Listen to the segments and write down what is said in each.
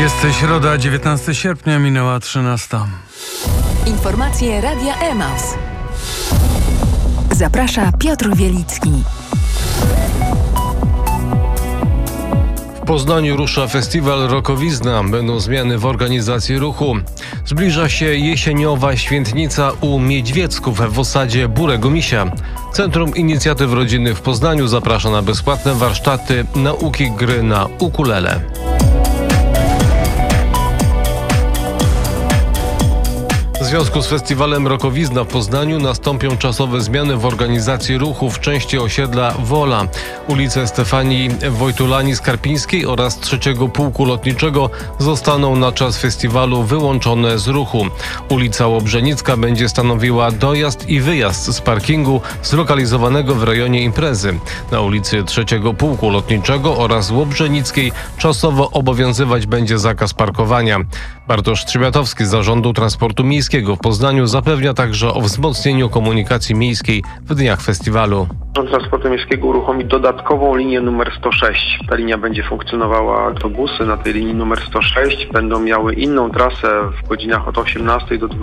Jest środa, 19 sierpnia, minęła 13. Informacje Radia Emaus. Zaprasza Piotr Wielicki. W Poznaniu rusza festiwal Rokowizna. Będą zmiany w organizacji ruchu. Zbliża się jesieniowa świętnica u Miedźwiecków w osadzie Burego Misia. Centrum Inicjatyw Rodzinnych w Poznaniu zaprasza na bezpłatne warsztaty nauki gry na ukulele. W związku z festiwalem Rokowizna w Poznaniu nastąpią czasowe zmiany w organizacji ruchu w części osiedla Wola. Ulice Stefanii Wojtulani-Skarpińskiej oraz III Pułku Lotniczego zostaną na czas festiwalu wyłączone z ruchu. Ulica Łobrzenicka będzie stanowiła dojazd i wyjazd z parkingu zlokalizowanego w rejonie imprezy. Na ulicy III Pułku Lotniczego oraz Łobrzenickiej czasowo obowiązywać będzie zakaz parkowania. Bartosz Trzymiatowski z Zarządu Transportu Miejskiego w Poznaniu zapewnia także o wzmocnieniu komunikacji miejskiej w dniach festiwalu. Zarząd Transportu Miejskiego uruchomi dodatkową linię numer 106. Ta linia będzie funkcjonowała, autobusy na tej linii numer 106 będą miały inną trasę w godzinach od 18 do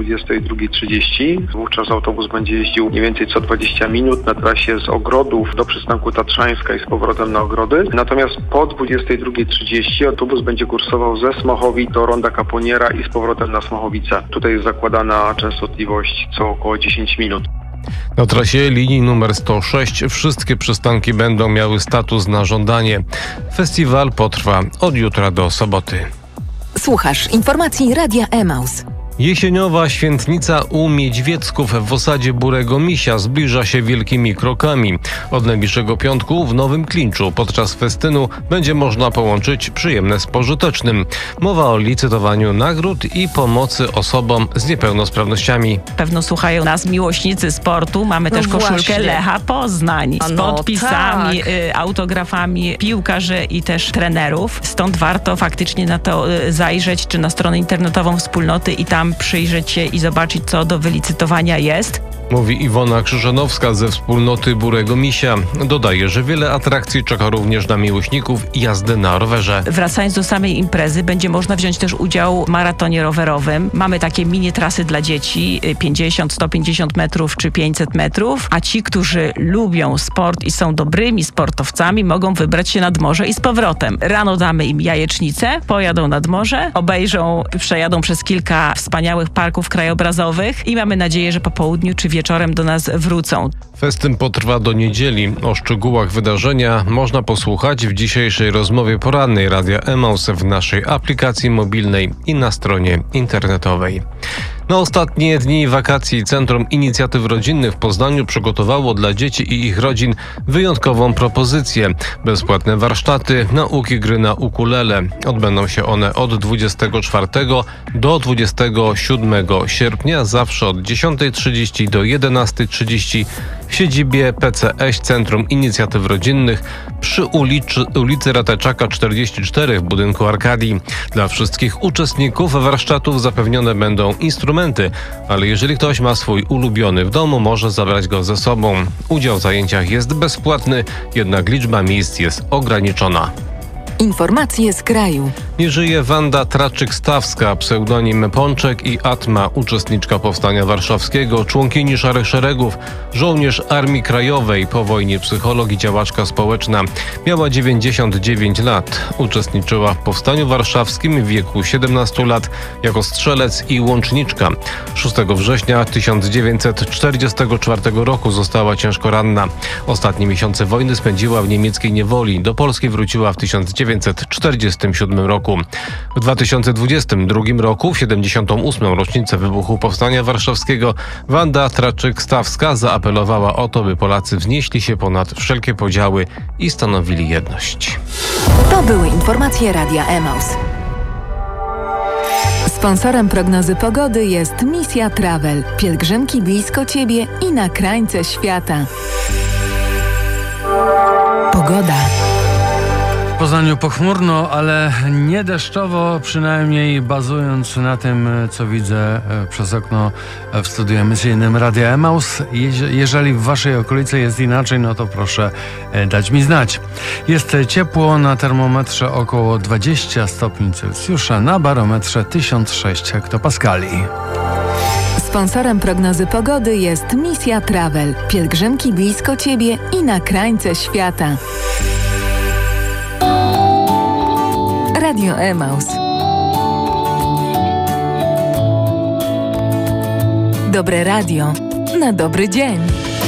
22:30. Wówczas autobus będzie jeździł mniej więcej co 20 minut na trasie z Ogrodów do przystanku Tatrzańska i z powrotem na Ogrody. Natomiast po 22:30 autobus będzie kursował ze Smochowic do Ronda Kaponiera i z powrotem na Smochowice. Tutaj jest zakładana częstotliwość co około 10 minut. Na trasie linii numer 106 wszystkie przystanki będą miały status na żądanie. Festiwal potrwa od jutra do soboty. Słuchasz informacji Radia Emaus. Jesieniowa świętnica u Miedźwiecków w osadzie Burego Misia zbliża się wielkimi krokami. Od najbliższego piątku w Nowym Klinczu podczas festynu będzie można połączyć przyjemne z pożytecznym. Mowa o licytowaniu nagród i pomocy osobom z niepełnosprawnościami. Pewno słuchają nas miłośnicy sportu. Mamy też koszulkę właśnie. Lecha Poznań z podpisami, autografami piłkarzy i też trenerów. Stąd warto faktycznie na to zajrzeć, czy na stronę internetową wspólnoty i tam przyjrzeć się i zobaczyć, co do wylicytowania jest. Mówi Iwona Krzyżanowska ze wspólnoty Burego Misia. Dodaje, że wiele atrakcji czeka również na miłośników jazdy na rowerze. Wracając do samej imprezy, będzie można wziąć też udział w maratonie rowerowym. Mamy takie mini trasy dla dzieci, 50, 150 metrów czy 500 metrów, a ci, którzy lubią sport i są dobrymi sportowcami, mogą wybrać się nad morze i z powrotem. Rano damy im jajecznicę, pojadą nad morze, obejrzą, przejadą przez kilka wspaniałych parków krajobrazowych i mamy nadzieję, że po południu czy wieczorem do nas wrócą. Festyn potrwa do niedzieli. O szczegółach wydarzenia można posłuchać w dzisiejszej rozmowie porannej Radia Emaus w naszej aplikacji mobilnej i na stronie internetowej. Na ostatnie dni wakacji Centrum Inicjatyw Rodzinnych w Poznaniu przygotowało dla dzieci i ich rodzin wyjątkową propozycję. Bezpłatne warsztaty nauki gry na ukulele. Odbędą się one od 24 do 27 sierpnia, zawsze od 10:30 do 11:30 w siedzibie PCS Centrum Inicjatyw Rodzinnych przy ulicy Rateczaka 44 w budynku Arkadii. Dla wszystkich uczestników warsztatów zapewnione będą instrumenty, ale jeżeli ktoś ma swój ulubiony w domu, może zabrać go ze sobą. Udział w zajęciach jest bezpłatny, jednak liczba miejsc jest ograniczona. Informacje z kraju. Nie żyje Wanda Traczyk-Stawska, pseudonim Pączek i Atma, uczestniczka Powstania Warszawskiego, członkini Szarych Szeregów, żołnierz Armii Krajowej, po wojnie psycholog i działaczka społeczna. Miała 99 lat. Uczestniczyła w Powstaniu Warszawskim w wieku 17 lat jako strzelec i łączniczka. 6 września 1944 roku została ciężko ranna. Ostatnie miesiące wojny spędziła w niemieckiej niewoli. Do Polski wróciła w 1947 roku. W 2022 roku, w 78. rocznicę wybuchu Powstania Warszawskiego, Wanda Traczyk-Stawska zaapelowała o to, by Polacy wznieśli się ponad wszelkie podziały i stanowili jedność. To były informacje Radia Emaus. Sponsorem prognozy pogody jest Misja Travel. Pielgrzymki blisko Ciebie i na krańce świata. Pogoda. Poznaniu pochmurno, ale nie deszczowo, przynajmniej bazując na tym, co widzę przez okno w studiu emisyjnym Radia Emaus. Jeżeli w waszej okolicy jest inaczej, no to proszę dać mi znać. Jest ciepło, na termometrze około 20 stopni Celsjusza, na barometrze 1006 hektopaskali. Sponsorem prognozy pogody jest Misja Travel. Pielgrzymki blisko ciebie i na krańce świata. Radio Emaus. Dobre radio na dobry dzień.